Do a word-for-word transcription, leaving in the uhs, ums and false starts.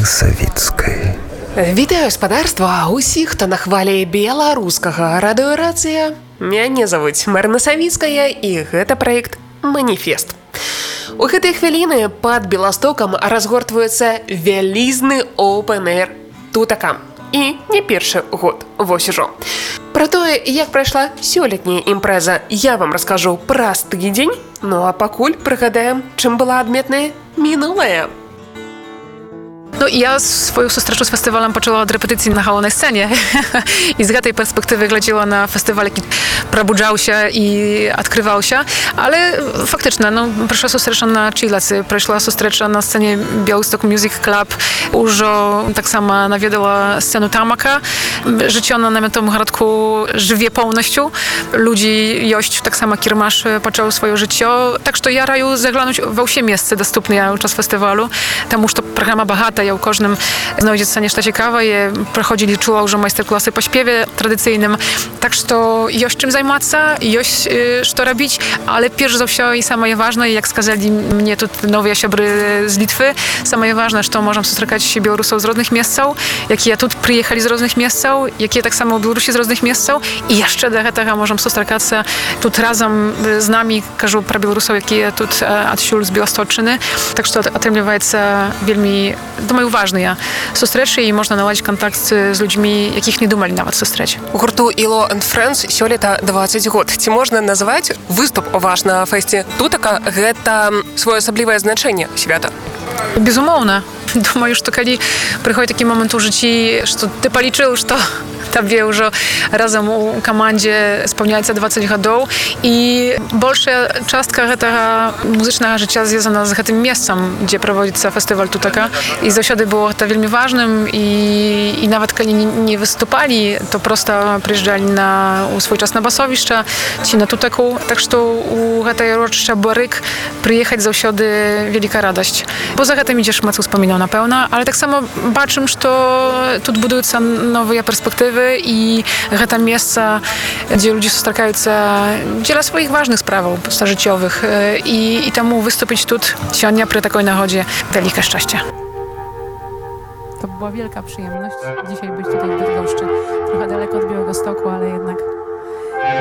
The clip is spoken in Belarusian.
Савіцкай. Вітаю гаспадарства усіх, хто на хвалі беларускага радыёрацыя. Мяне завуць Марына Савіцкая, і гэта праект «Маніфест». У гэтыя хвіліны пад Беластокам разгортваецца вялізны оупен-эйр тутака. І не першы год, вось ужо. Пра тое, як прайшла сёлетняя імпрэза, я вам раскажу праз тыдзень, ну а пакуль прыгадаем, чым была адметная мінулая. No ja swoją сустрэчу з фестывалем пачала ад рэпетыцыі на галоўнай сцэне і з гэтай перспектывы глядзела на фестываль, які прабуджаўся і адкрываўся, але фактычна, ну, прайшла сустрэча на Чилацы, прайшла сустрэча на сцэне Białystok Music Club, ужо таксама наведала сцэну Тамака. Жыццё на намятовым гарадку жыве поўнасцю, людзі ёсць, таксама кірмаш пачаў сваё жыццё, так што я раю заглянуць ва ўсе месцы даступныя ў час фестывалю, таму што праграма багата, у кожным знойдзецца нешта цікавае. Праходзілі, чула ўжо майстар-класы па спеве традыцыйным, так што ёсць чым займацца, ёсць э, што рабіць, але перш за ўсё і самае важнае, як сказалі мне тут новыя сябры з Літвы, самае важнае, што можам сустракаць беларусаў з розных месцаў, якія тут прыехалі з розных месцаў, якія таксама ў Беларусі з розных месцаў, і яшчэ да гэтага можам сустракацца тут разам з намі, кажу пра беларусаў, якія тут адсюль з Беласточчыны, так што атрымліваецца вельмі, думаю, важныя сустрэчы, і можна наладзіць кантакт з людзьмі, якіх не думалі нават сустрэць. У гурту «Іло энд Фрэндс» сёлета дваццаць год. Ці можна назваць выступ ваш на фэсце тутака гэта своеасаблівае значэнне свята? Безумоўна. Думаю, што калі прыходзіць такі момант у жыцці, што ты палічыў, што табе ўжо разам у камандзе спаўняецца дваццаць гадоў, і большая частка гэтага музычнага жыцця звязана з гэтым месцам, дзе праводзіцца фестываль тутака, і заўсёды было гэта вельмі важным, і, і нават калі не, не выступалі, то проста прыязджалі на, у свой час на басовішча ці на тутаку, так што у гэтае урочышча Барык прыехаць заўсёды вялікая радасць. Бо за гэтым ідзе шмат успамінаў, напэўна, але таксама бачым, што тут будуюцца новыя перспектывы, і гэта месца, дзе людзі сустракаюцца дзеля сваіх важных справаў жыццёвых, і, і таму выступіць тут сёння пры такой нагодзе wielkie szczęście. To była wielka przyjemność dzisiaj być tutaj w Bydgoszczy. Trochę daleko od Białegostoku, ale jednak